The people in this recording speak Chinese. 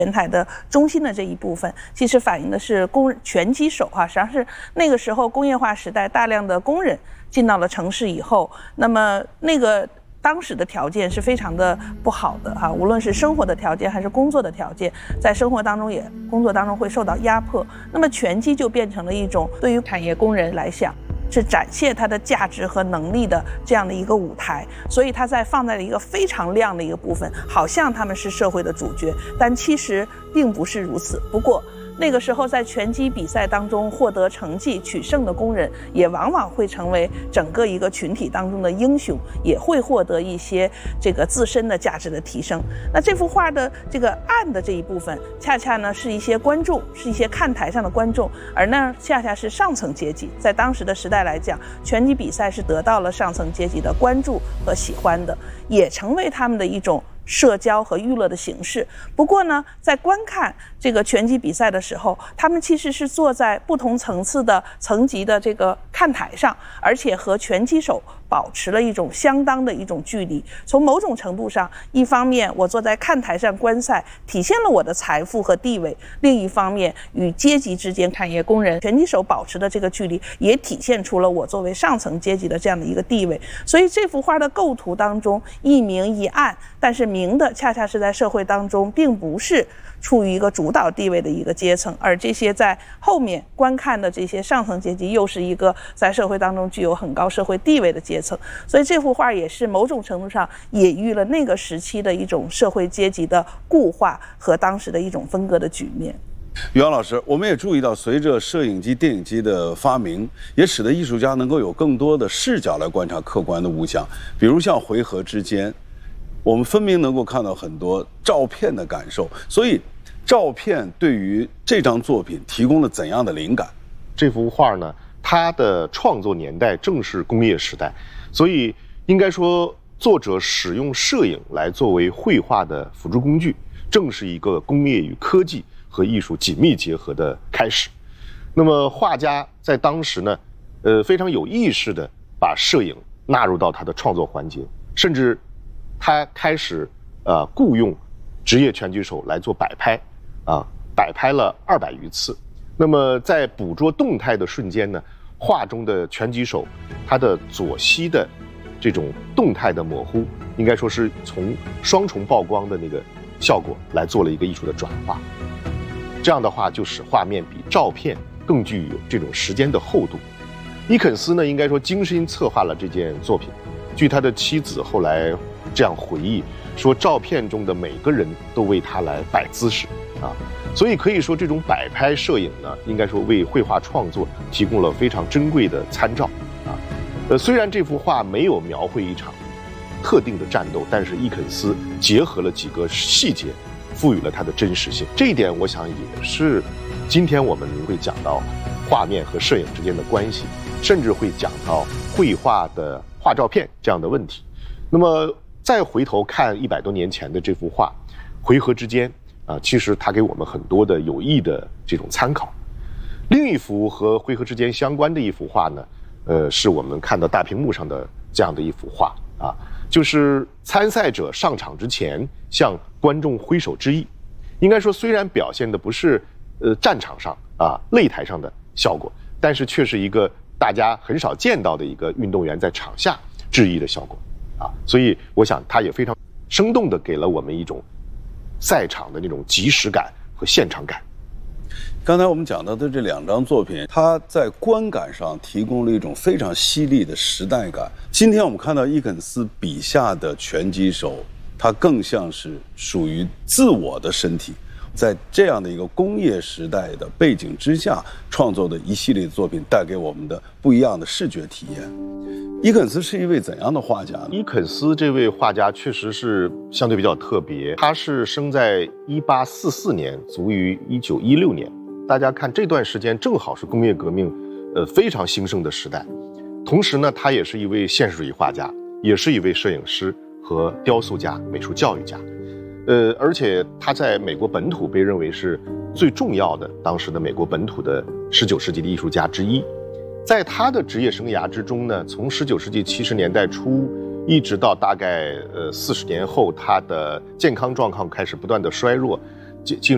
拳台的中心的这一部分，其实反映的是拳击手实际上是那个时候工业化时代大量的工人进到了城市以后，那么当时的条件是非常的不好的无论是生活的条件还是工作的条件，在生活当中工作当中会受到压迫。那么拳击就变成了一种对于产业工人来讲，是展现它的价值和能力的这样的一个舞台，所以它放在了一个非常亮的一个部分，好像他们是社会的主角，但其实并不是如此。不过那个时候在拳击比赛当中获得成绩取胜的工人，也往往会成为整个一个群体当中的英雄，也会获得一些自身的价值的提升。那这幅画的暗的这一部分，恰恰呢是一些观众，是一些看台上的观众，而那恰恰是上层阶级。在当时的时代来讲，拳击比赛是得到了上层阶级的关注和喜欢的，也成为他们的一种社交和娱乐的形式。不过呢，在观看拳击比赛的时候，他们其实是坐在不同层级的看台上，而且和拳击手保持了一种相当的一种距离。从某种程度上，一方面我坐在看台上观赛，体现了我的财富和地位；另一方面，与阶级之间产业工人、拳击手保持的距离，也体现出了我作为上层阶级的这样的一个地位。所以这幅画的构图当中一明一暗，但是明的恰恰是在社会当中并不是处于一个主导地位的一个阶层，而这些在后面观看的这些上层阶级又是一个在社会当中具有很高社会地位的阶层。所以这幅画也是某种程度上隐喻了那个时期的一种社会阶级的固化和当时的一种分割的局面。 于洋老师，我们也注意到，随着摄影机、电影机的发明，也使得艺术家能够有更多的视角来观察客观的物象，比如像回合之间，我们分明能够看到很多照片的感受。所以照片对于这张作品提供了怎样的灵感？ 这幅画呢，它的创作年代正是工业时代，所以应该说作者使用摄影来作为绘画的辅助工具，正是一个工业与科技和艺术紧密结合的开始。那么画家在当时呢，非常有意识地把摄影纳入到他的创作环节，甚至他开始雇佣职业拳击手来做摆拍，摆拍了200余次。那么在捕捉动态的瞬间呢，画中的拳击手他的左膝的这种动态的模糊，应该说是从双重曝光的那个效果来做了一个艺术的转化。这样的话就使画面比照片更具有这种时间的厚度。伊肯斯呢，应该说精心策划了这件作品。据他的妻子后来这样回忆说，照片中的每个人都为他来摆姿势所以可以说这种摆拍摄影呢，应该说为绘画创作提供了非常珍贵的参照虽然这幅画没有描绘一场特定的战斗，但是伊肯斯结合了几个细节，赋予了它的真实性。这一点我想也是今天我们会讲到画面和摄影之间的关系，甚至会讲到绘画的画照片这样的问题。那么再回头看100多年前的这幅画回合之间其实它给我们很多的有益的这种参考。另一幅和回合之间相关的一幅画呢，是我们看到大屏幕上的这样的一幅画就是参赛者上场之前向观众挥手致意。应该说虽然表现的不是战场上擂台上的效果，但是却是一个大家很少见到的一个运动员在场下致意的效果所以我想它也非常生动地给了我们一种赛场的那种即时感和现场感。 刚才我们讲到的这2张作品，它在观感上提供了一种非常犀利的时代感。今天我们看到伊肯斯笔下的拳击手，他更像是属于自我的身体，在这样的一个工业时代的背景之下创作的一系列作品，带给我们的不一样的视觉体验。伊肯斯是一位怎样的画家呢？ 伊肯斯这位画家确实是相对比较特别，他是生在1844年，卒于1916年。大家看这段时间正好是工业革命非常兴盛的时代。同时呢，他也是一位现实主义画家，也是一位摄影师和雕塑家、美术教育家。而且他在美国本土被认为是最重要的当时的美国本土的19世纪的艺术家之一。在他的职业生涯之中呢，从19世纪70年代初一直到大概40年后，他的健康状况开始不断的衰弱，进